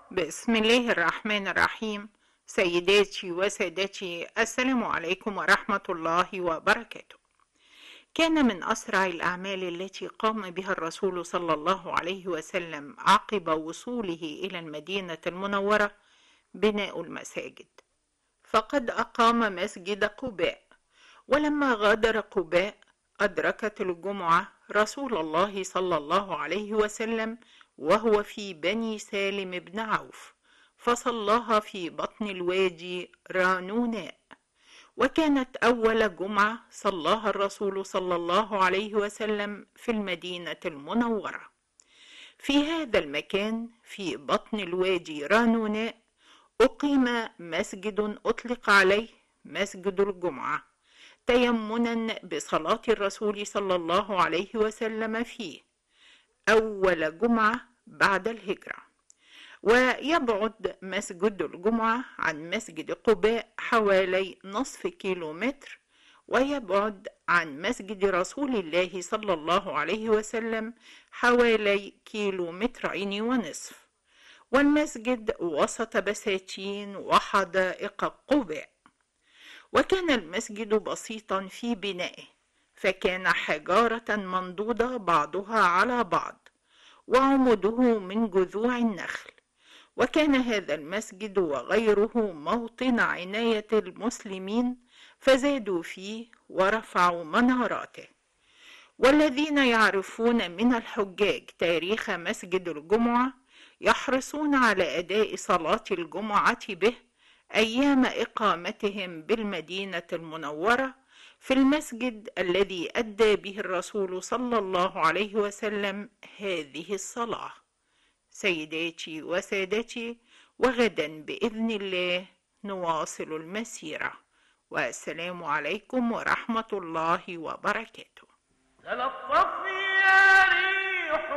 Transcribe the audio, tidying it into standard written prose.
بسم الله الرحمن الرحيم. سيداتي وسادتي، السلام عليكم ورحمة الله وبركاته. كان من أسرع الأعمال التي قام بها الرسول صلى الله عليه وسلم عقب وصوله إلى المدينة المنورة بناء المساجد، فقد أقام مسجد قباء. ولما غادر قباء أدركت الجمعة رسول الله صلى الله عليه وسلم وهو في بني سالم بن عوف، فصلاها في بطن الوادي رانوناء، وكانت أول جمعة صلاها الرسول صلى الله عليه وسلم في المدينة المنورة. في هذا المكان في بطن الوادي رانوناء أقيم مسجد أطلق عليه مسجد الجمعة، تيمنا بصلاة الرسول صلى الله عليه وسلم فيه أول جمعة بعد الهجرة. ويبعد مسجد الجمعة عن مسجد قباء حوالي نصف كيلومتر، ويبعد عن مسجد رسول الله صلى الله عليه وسلم حوالي كيلومترين ونصف. والمسجد وسط بساتين وحدائق قباء. وكان المسجد بسيطا في بنائه، فكان حجارة منضودة بعضها على بعض، وعمده من جذوع النخل. وكان هذا المسجد وغيره موطن عناية المسلمين، فزادوا فيه ورفعوا مناراته. والذين يعرفون من الحجاج تاريخ مسجد الجمعة يحرصون على أداء صلاة الجمعة به أيام إقامتهم بالمدينة المنورة في المسجد الذي أدى به الرسول صلى الله عليه وسلم هذه الصلاة. سيداتي وسادتي، وغدا بإذن الله نواصل المسيرة، والسلام عليكم ورحمة الله وبركاته. تلطفي يا ريح